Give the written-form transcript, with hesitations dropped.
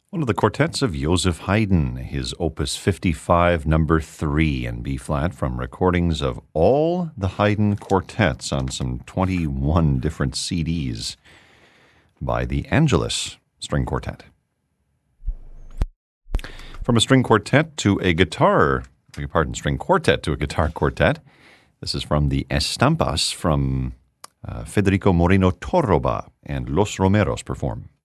One of the quartets of Joseph Haydn, his Opus 55, number 3 in B-flat, from recordings of all the Haydn quartets on some 21 different CDs by the Angelus String Quartet. From a string quartet to a string quartet to a guitar quartet, this is from the Estampas from Federico Moreno Torroba and Los Romeros perform.